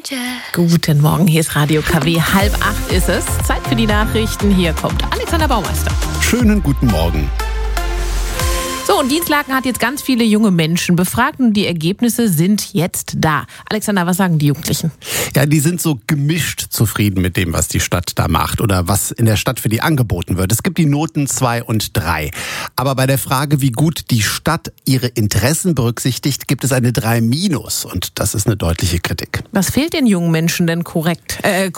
Guten Morgen, hier ist Radio KW. 7:30 ist es. Zeit für die Nachrichten. Hier kommt Alexander Baumeister. Schönen guten Morgen. So, und Dienstlaken hat jetzt ganz viele junge Menschen befragt und die Ergebnisse sind jetzt da. Alexander, was sagen die Jugendlichen? Ja, die sind so gemischt zufrieden mit dem, was die Stadt da macht oder was in der Stadt für die angeboten wird. Es gibt die Noten 2 und 3. Aber bei der Frage, wie gut die Stadt ihre Interessen berücksichtigt, gibt es eine 3-. Und das ist eine deutliche Kritik. Was fehlt den jungen Menschen denn konkret?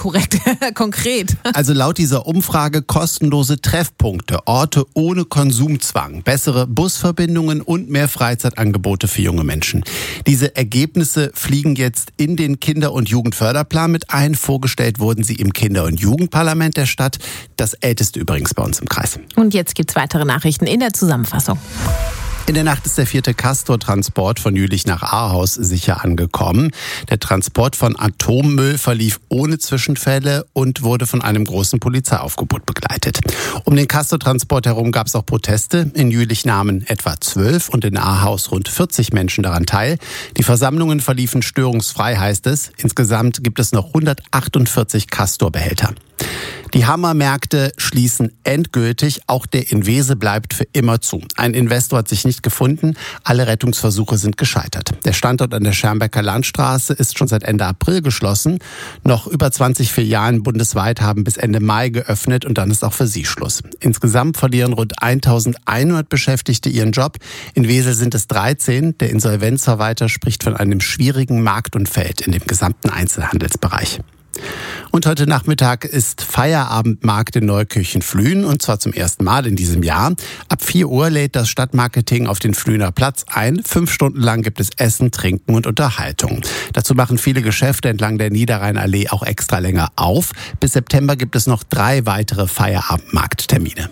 Also laut dieser Umfrage kostenlose Treffpunkte, Orte ohne Konsumzwang, bessere Busverbindungen und mehr Freizeitangebote für junge Menschen. Diese Ergebnisse fliegen jetzt in den Kinder- und Jugendförderplan mit ein. Vorgestellt wurden sie im Kinder- und Jugendparlament der Stadt. Das älteste übrigens bei uns im Kreis. Und jetzt gibt's weitere Nachrichten in der Zusammenfassung. In der Nacht ist der 4. Castor-Transport von Jülich nach Ahaus sicher angekommen. Der Transport von Atommüll verlief ohne Zwischenfälle und wurde von einem großen Polizeiaufgebot begleitet. Um den Castor-Transport herum gab es auch Proteste. In Jülich nahmen etwa 12 und in Ahaus rund 40 Menschen daran teil. Die Versammlungen verliefen störungsfrei, heißt es. Insgesamt gibt es noch 148 Castor-Behälter. Die Hammermärkte schließen endgültig. Auch der in Wesel bleibt für immer zu. Ein Investor hat sich nicht gefunden. Alle Rettungsversuche sind gescheitert. Der Standort an der Schermbecker Landstraße ist schon seit Ende April geschlossen. Noch über 20 Filialen bundesweit haben bis Ende Mai geöffnet und dann ist auch für sie Schluss. Insgesamt verlieren rund 1100 Beschäftigte ihren Job. In Wesel sind es 13. Der Insolvenzverwalter spricht von einem schwierigen Marktumfeld in dem gesamten Einzelhandelsbereich. Und heute Nachmittag ist Feierabendmarkt in Neukirchen-Flühen und zwar zum ersten Mal in diesem Jahr. Ab 4 Uhr lädt das Stadtmarketing auf den Flühener Platz ein. 5 Stunden lang gibt es Essen, Trinken und Unterhaltung. Dazu machen viele Geschäfte entlang der Niederrheinallee auch extra länger auf. Bis September gibt es noch 3 weitere Feierabendmarkttermine.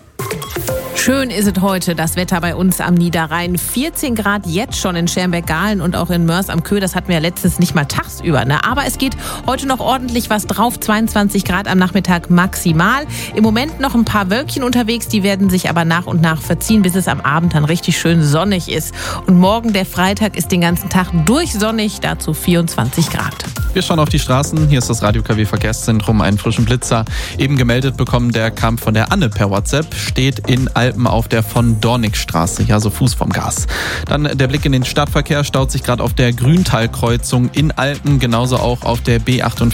Schön ist es heute, das Wetter bei uns am Niederrhein. 14 Grad jetzt schon in Schermbeck-Gahlen und auch in Mörs am Köh. Das hatten wir ja letztens nicht mal tagsüber, ne? Aber es geht heute noch ordentlich was drauf. 22 Grad am Nachmittag maximal. Im Moment noch ein paar Wölkchen unterwegs. Die werden sich aber nach und nach verziehen, bis es am Abend dann richtig schön sonnig ist. Und morgen, der Freitag, ist den ganzen Tag durchsonnig. Dazu 24 Grad. Wir schauen auf die Straßen. Hier ist das Radio KW Verkehrszentrum. Einen frischen Blitzer eben gemeldet bekommen. Der kam von der Anne per WhatsApp. Steht in Alpen auf der von Dornickstraße, ja, so Fuß vom Gas. Dann der Blick in den Stadtverkehr, staut sich gerade auf der Grüntalkreuzung in Alpen, genauso auch auf der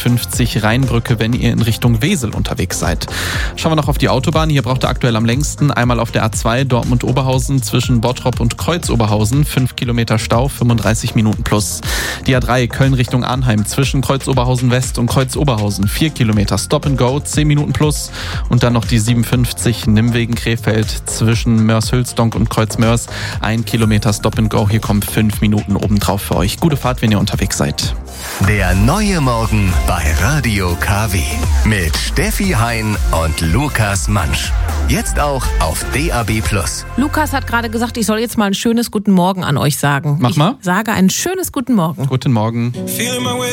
B58 Rheinbrücke, wenn ihr in Richtung Wesel unterwegs seid. Schauen wir noch auf die Autobahn, hier braucht ihr aktuell am längsten einmal auf der A2 Dortmund-Oberhausen zwischen Bottrop und Kreuz-Oberhausen, 5 Kilometer Stau, 35 Minuten plus. Die A3 Köln Richtung Arnheim zwischen Kreuz-Oberhausen West und Kreuz-Oberhausen, 4 Kilometer Stop and Go, 10 Minuten plus. Und dann noch die 57 Nimwegen-Krefeld zwischen Mörs-Hülsdonk und Kreuz-Mörs, 1 Kilometer Stop and Go. Hier kommen 5 Minuten obendrauf für euch. Gute Fahrt, wenn ihr unterwegs seid. Der neue Morgen bei Radio KW mit Steffi Hein und Lukas Mansch. Jetzt auch auf DAB+. Lukas hat gerade gesagt, ich soll jetzt mal ein schönes Guten Morgen an euch sagen. Mach mal. Ich sage ein schönes Guten Morgen. Guten Morgen.